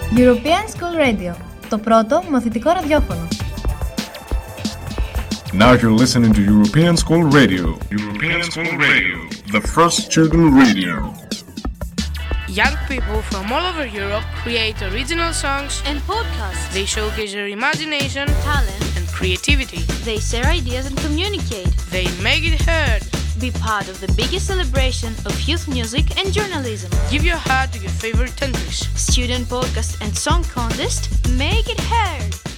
European School Radio, το πρώτο μαθητικό ραδιόφωνο. Now you're listening to European School Radio. European School Radio, the first children radio. Young people from all over Europe create original songs and podcasts. They showcase their imagination, talent, and creativity. They share ideas and communicate. They make it heard. Be part of the biggest celebration of youth music and journalism. Give your heart to your favorite countries. Student podcast and song contest. Make it heard.